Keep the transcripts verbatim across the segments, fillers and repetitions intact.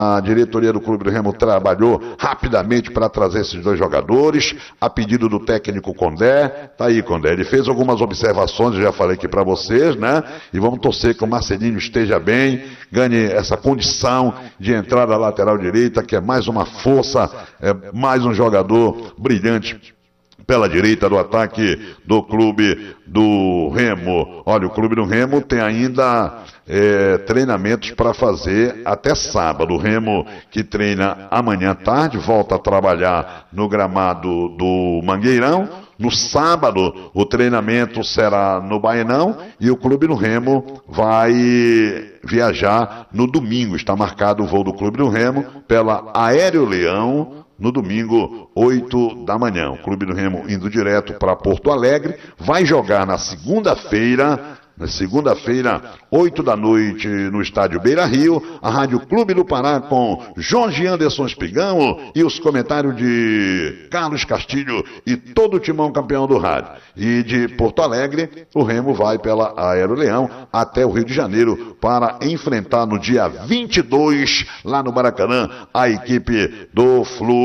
A diretoria do Clube do Remo trabalhou rapidamente para trazer esses dois jogadores, a pedido do técnico Condé. Tá aí, Condé, ele fez algumas observações, eu já falei aqui para vocês, né? E vamos torcer que o Marcelinho esteja bem, ganhe essa condição de entrada lateral direita, que é mais uma força, é mais um jogador brilhante pela direita do ataque do Clube do Remo. Olha, o Clube do Remo tem ainda é, treinamentos para fazer até sábado. O Remo, que treina amanhã à tarde, volta a trabalhar no gramado do Mangueirão. No sábado, o treinamento será no Baenão e o Clube do Remo vai viajar no domingo. Está marcado o voo do Clube do Remo pela Aéreo Leão, no domingo, oito da manhã. O Clube do Remo indo direto para Porto Alegre, vai jogar na segunda-feira, na segunda-feira, oito da noite, no estádio Beira Rio, a Rádio Clube do Pará com Jorge Anderson Espigão e os comentários de Carlos Castilho e todo o timão campeão do rádio. E de Porto Alegre, o Remo vai pela Aero Leão até o Rio de Janeiro para enfrentar no dia vinte e dois, lá no Maracanã, a equipe do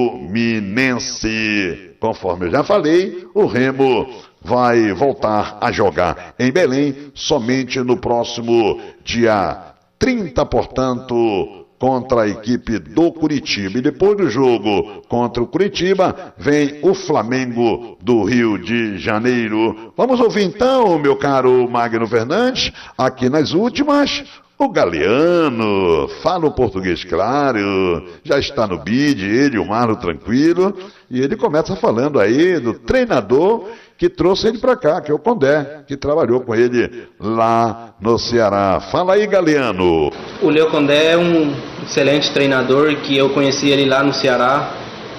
Fluminense. Conforme eu já falei, o Remo vai voltar a jogar em Belém somente no próximo dia trinta, portanto, contra a equipe do Curitiba. E depois do jogo contra o Curitiba, vem o Flamengo do Rio de Janeiro. Vamos ouvir então, meu caro Magno Fernandes, aqui nas últimas, o Galeano. Fala o português claro, já está no bid, ele, o Marlon Tranquilo, e ele começa falando aí do treinador que trouxe ele para cá, que é o Condé, que trabalhou com ele lá no Ceará. Fala aí, Galeano. O Léo Condé é um excelente treinador, que eu conheci ele lá no Ceará.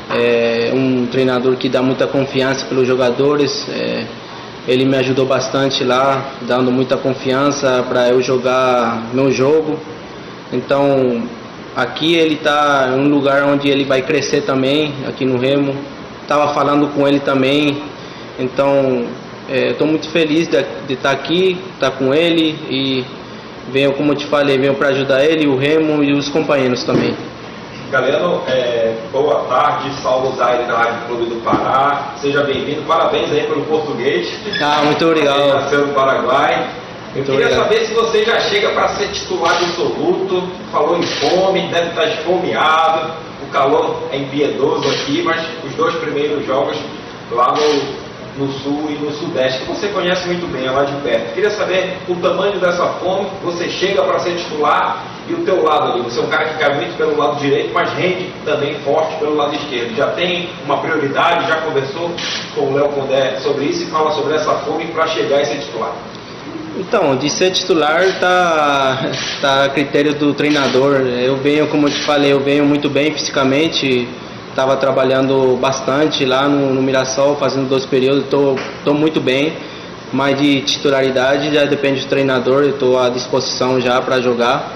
É um treinador que dá muita confiança pelos jogadores. É, ele me ajudou bastante lá, dando muita confiança para eu jogar meu jogo. Então, aqui ele está em um lugar onde ele vai crescer também, aqui no Remo. Estava falando com ele também. Então, estou é, muito feliz de, de estar aqui, estar com ele e venho, como eu te falei, venho para ajudar ele, o Remo e os companheiros também. Galeano, é, boa tarde, Saulo Zaire da Rádio Clube do Pará, seja bem-vindo, parabéns aí pelo português. Ah, muito obrigado. Ele nasceu no Paraguai. Eu muito queria obrigado. saber se você já chega para ser titular absoluto, falou em fome, deve estar esfomeado, o calor é impiedoso aqui, mas os dois primeiros jogos lá no... no sul e no sudeste, que você conhece muito bem, é lá de perto. Queria saber o tamanho dessa fome, você chega para ser titular e o teu lado ali, você é um cara que cai muito pelo lado direito, mas rende também forte pelo lado esquerdo. Já tem uma prioridade, já conversou com o Léo Condé sobre isso e fala sobre essa fome para chegar e ser titular. Então, de ser titular tá, tá a critério do treinador. Eu venho, como eu te falei, eu venho muito bem fisicamente. Estava trabalhando bastante lá no, no Mirassol, fazendo dois períodos, estou muito bem, mas de titularidade já depende do treinador, eu estou à disposição já para jogar.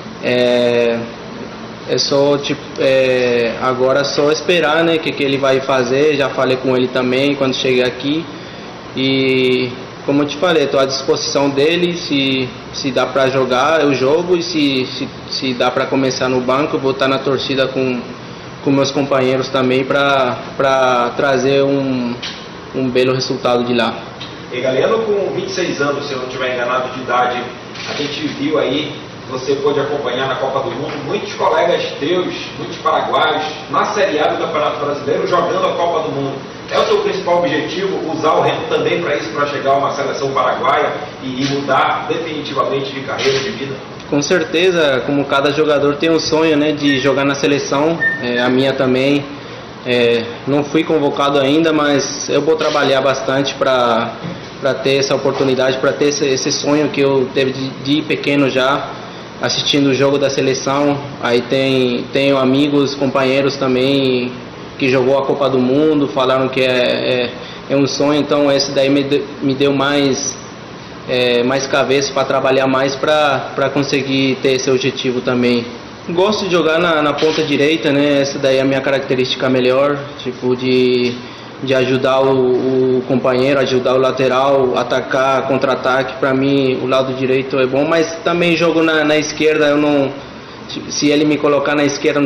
É, é só, tipo, é, agora é só esperar, né, que, que ele vai fazer, já falei com ele também quando cheguei aqui, e como eu te falei, estou à disposição dele, se, se dá para jogar eu jogo, e se, se, se dá para começar no banco, eu vou estar na torcida com com meus companheiros também para trazer um, um belo resultado de lá. E Galeano, com vinte e seis anos, se eu não estiver enganado de idade, a gente viu aí, você pôde acompanhar na Copa do Mundo, muitos colegas teus, muitos paraguaios, na Série A do Campeonato Brasileiro, jogando a Copa do Mundo. É o teu principal objetivo usar o Remo também para isso, para chegar a uma seleção paraguaia e, e mudar definitivamente de carreira, de vida? Com certeza, como cada jogador tem um sonho, né, de jogar na seleção, é, a minha também. É, não fui convocado ainda, mas eu vou trabalhar bastante para para ter essa oportunidade, para ter esse, esse sonho que eu teve de, de pequeno já, assistindo o jogo da seleção. Aí tem, tenho amigos, companheiros também que jogou a Copa do Mundo, falaram que é, é, é um sonho, então esse daí me, de, me deu mais... É, mais cabeça para trabalhar mais para conseguir ter esse objetivo também. Gosto de jogar na, na ponta direita, né? Essa daí é a minha característica melhor, tipo de, de ajudar o, o companheiro, ajudar o lateral, atacar, contra-ataque. Para mim o lado direito é bom, mas também jogo na, na esquerda, eu não, Se ele me colocar na esquerda